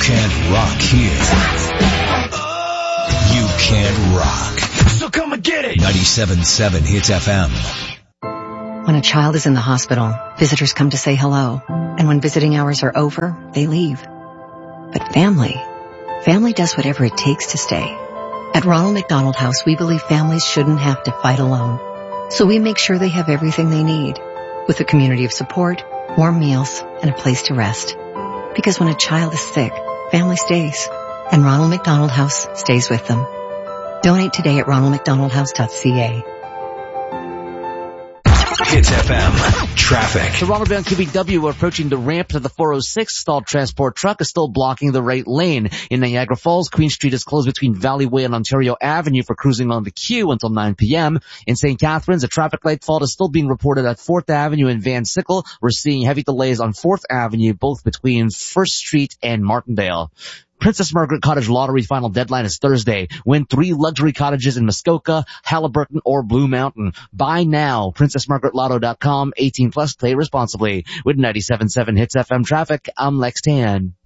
can't rock here. You can't rock. So come and get it. 97.7 Hits FM. When a child is in the hospital, visitors come to say hello. And when visiting hours are over, they leave. But family does whatever it takes to stay. At Ronald McDonald House, we believe families shouldn't have to fight alone. So we make sure they have everything they need, with a community of support, warm meals, and a place to rest. Because when a child is sick, family stays. And Ronald McDonald House stays with them. Donate today at ronaldmcdonaldhouse.ca. Hits FM. Traffic. The Ronald Brown QBW approaching the ramp to the 406. Stalled transport truck is still blocking the right lane. In Niagara Falls, Queen Street is closed between Valley Way and Ontario Avenue for cruising on the queue until 9 p.m. In St. Catharines, a traffic light fault is still being reported at 4th Avenue and Van Sickle. We're seeing heavy delays on 4th Avenue, both between 1st Street and Martindale. Princess Margaret Cottage Lottery final deadline is Thursday. Win 3 luxury cottages in Muskoka, Halliburton, or Blue Mountain. Buy now. PrincessMargaretLotto.com. 18 plus. Play responsibly. With 97.7 Hits FM traffic, I'm Lex Tan.